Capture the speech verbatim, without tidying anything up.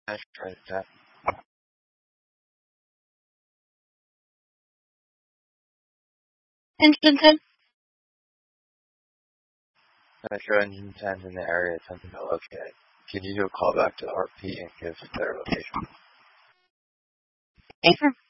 Nice try that. Engine ten. Metro Engine ten in the area attempting to locate. Can you do a call back to R P and give their location? Affirm.